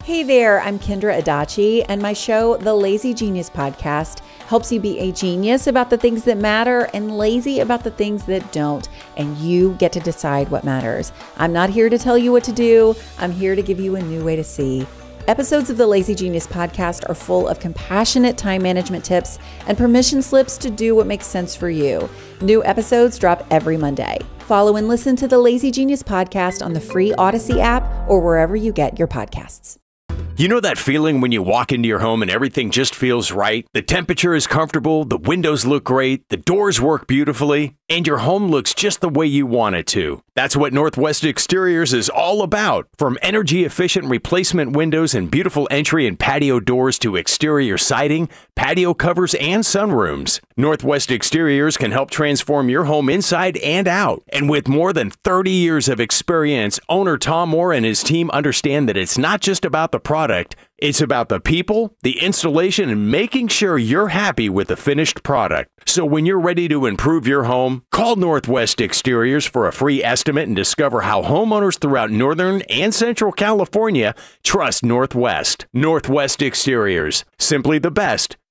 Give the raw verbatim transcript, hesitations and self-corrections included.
Hey there, I'm Kendra Adachi, and my show, The Lazy Genius Podcast, helps you be a genius about the things that matter and lazy about the things that don't, and you get to decide what matters. I'm not here to tell you what to do. I'm here to give you a new way to see. Episodes of the Lazy Genius Podcast are full of compassionate time management tips and permission slips to do what makes sense for you. New episodes drop every Monday. Follow and listen to the Lazy Genius Podcast on the free Odyssey app or wherever you get your podcasts. You know that feeling when you walk into your home and everything just feels right? The temperature is comfortable, the windows look great, the doors work beautifully, and your home looks just the way you want it to. That's what Northwest Exteriors is all about. From energy-efficient replacement windows and beautiful entry and patio doors to exterior siding, patio covers, and sunrooms, Northwest Exteriors can help transform your home inside and out. And with more than thirty years of experience, owner Tom Moore and his team understand that it's not just about the product, it's about the people, the installation, and making sure you're happy with the finished product. So when you're ready to improve your home, call Northwest Exteriors for a free estimate and discover how homeowners throughout Northern and Central California trust Northwest. Northwest Exteriors, simply the best